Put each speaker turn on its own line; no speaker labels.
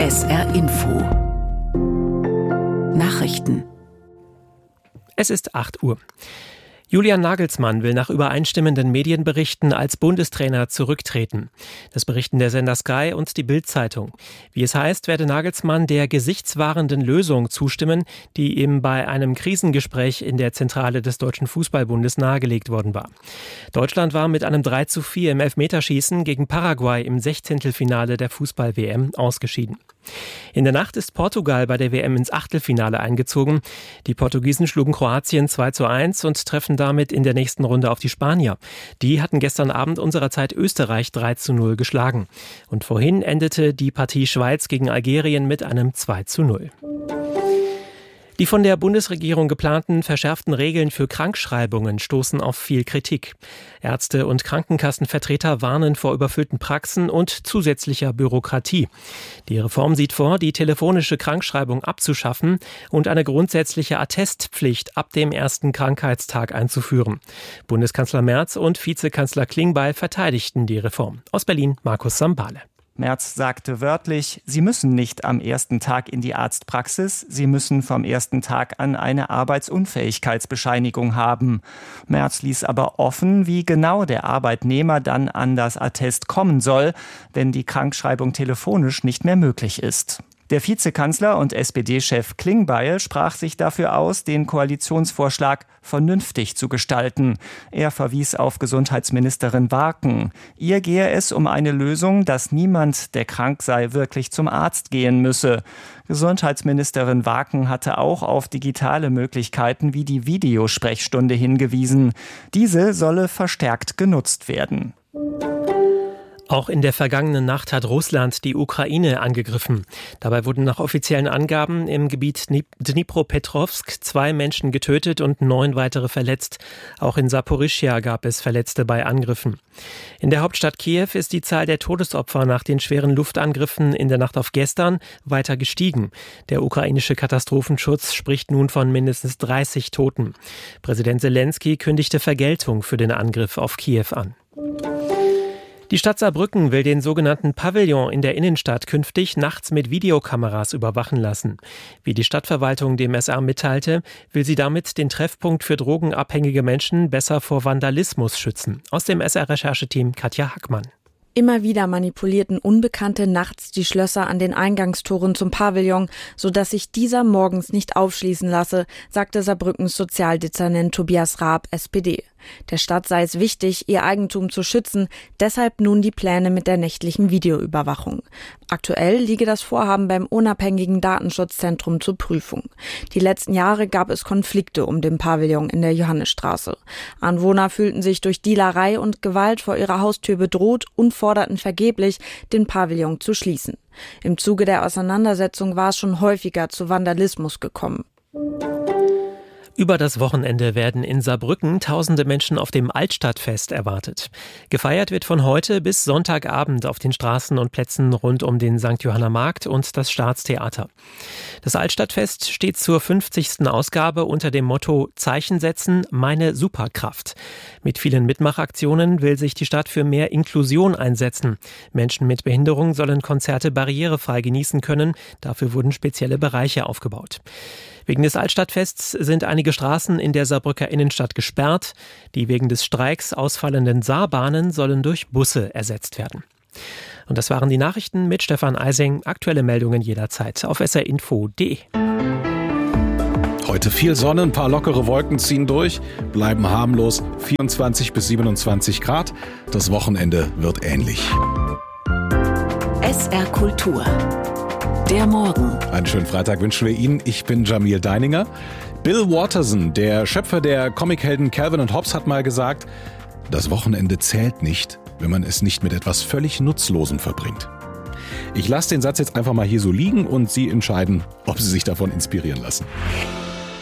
SR Info Nachrichten.
Es ist 8 Uhr. Julian Nagelsmann will nach übereinstimmenden Medienberichten als Bundestrainer zurücktreten. Das berichten der Sender Sky und die Bild-Zeitung. Wie es heißt, werde Nagelsmann der gesichtswahrenden Lösung zustimmen, die ihm bei einem Krisengespräch in der Zentrale des Deutschen Fußballbundes nahegelegt worden war. Deutschland war mit einem 3:4 im Elfmeterschießen gegen Paraguay im Sechzehntelfinale der Fußball-WM ausgeschieden. In der Nacht ist Portugal bei der WM ins Achtelfinale eingezogen. Die Portugiesen schlugen Kroatien 2:1 und treffen damit in der nächsten Runde auf die Spanier. Die hatten gestern Abend unserer Zeit Österreich 3:0 geschlagen. Und vorhin endete die Partie Schweiz gegen Algerien mit einem 2:0. Die von der Bundesregierung geplanten verschärften Regeln für Krankschreibungen stoßen auf viel Kritik. Ärzte und Krankenkassenvertreter warnen vor überfüllten Praxen und zusätzlicher Bürokratie. Die Reform sieht vor, die telefonische Krankschreibung abzuschaffen und eine grundsätzliche Attestpflicht ab dem ersten Krankheitstag einzuführen. Bundeskanzler Merz und Vizekanzler Klingbeil verteidigten die Reform. Aus Berlin Markus Sambale.
Merz sagte wörtlich, sie müssen nicht am ersten Tag in die Arztpraxis, sie müssen vom ersten Tag an eine Arbeitsunfähigkeitsbescheinigung haben. Merz ließ aber offen, wie genau der Arbeitnehmer dann an das Attest kommen soll, wenn die Krankschreibung telefonisch nicht mehr möglich ist. Der Vizekanzler und SPD-Chef Klingbeil sprach sich dafür aus, den Koalitionsvorschlag vernünftig zu gestalten. Er verwies auf Gesundheitsministerin Warken. Ihr gehe es um eine Lösung, dass niemand, der krank sei, wirklich zum Arzt gehen müsse. Gesundheitsministerin Warken hatte auch auf digitale Möglichkeiten wie die Videosprechstunde hingewiesen. Diese solle verstärkt genutzt werden.
Auch in der vergangenen Nacht hat Russland die Ukraine angegriffen. Dabei wurden nach offiziellen Angaben im Gebiet Dnipropetrovsk 2 Menschen getötet und 9 weitere verletzt. Auch in Saporischschja gab es Verletzte bei Angriffen. In der Hauptstadt Kiew ist die Zahl der Todesopfer nach den schweren Luftangriffen in der Nacht auf gestern weiter gestiegen. Der ukrainische Katastrophenschutz spricht nun von mindestens 30 Toten. Präsident Selenskyj kündigte Vergeltung für den Angriff auf Kiew an. Die Stadt Saarbrücken will den sogenannten Pavillon in der Innenstadt künftig nachts mit Videokameras überwachen lassen. Wie die Stadtverwaltung dem SR mitteilte, will sie damit den Treffpunkt für drogenabhängige Menschen besser vor Vandalismus schützen. Aus dem SR-Rechercheteam Katja Hackmann.
Immer wieder manipulierten Unbekannte nachts die Schlösser an den Eingangstoren zum Pavillon, sodass sich dieser morgens nicht aufschließen lasse, sagte Saarbrückens Sozialdezernent Tobias Raab, SPD. Der Stadt sei es wichtig, ihr Eigentum zu schützen, deshalb nun die Pläne mit der nächtlichen Videoüberwachung. Aktuell liege das Vorhaben beim unabhängigen Datenschutzzentrum zur Prüfung. Die letzten Jahre gab es Konflikte um den Pavillon in der Johannisstraße. Anwohner fühlten sich durch Dealerei und Gewalt vor ihrer Haustür bedroht und forderten vergeblich, den Pavillon zu schließen. Im Zuge der Auseinandersetzung war es schon häufiger zu Vandalismus gekommen.
Über das Wochenende werden in Saarbrücken tausende Menschen auf dem Altstadtfest erwartet. Gefeiert wird von heute bis Sonntagabend auf den Straßen und Plätzen rund um den St. Johanner Markt und das Staatstheater. Das Altstadtfest steht zur 50. Ausgabe unter dem Motto Zeichen setzen, meine Superkraft. Mit vielen Mitmachaktionen will sich die Stadt für mehr Inklusion einsetzen. Menschen mit Behinderung sollen Konzerte barrierefrei genießen können. Dafür wurden spezielle Bereiche aufgebaut. Wegen des Altstadtfests sind einige Straßen in der Saarbrücker Innenstadt gesperrt. Die wegen des Streiks ausfallenden Saarbahnen sollen durch Busse ersetzt werden. Und das waren die Nachrichten mit Stefan Eising. Aktuelle Meldungen jederzeit auf srinfo.de.
Heute viel Sonne, ein paar lockere Wolken ziehen durch, bleiben harmlos, 24 bis 27 Grad. Das Wochenende wird ähnlich.
SR Kultur. Der Morgen.
Einen schönen Freitag wünschen wir Ihnen. Ich bin Jamil Deininger. Bill Watterson, der Schöpfer der Comichelden Calvin und Hobbes, hat mal gesagt, das Wochenende zählt nicht, wenn man es nicht mit etwas völlig Nutzlosem verbringt. Ich lasse den Satz jetzt einfach mal hier so liegen und Sie entscheiden, ob Sie sich davon inspirieren lassen.